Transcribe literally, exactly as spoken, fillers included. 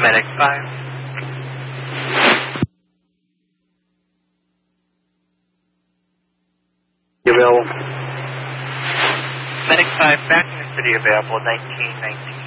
Medic five. Available. Medic five, back in the city available, nineteen nineteen.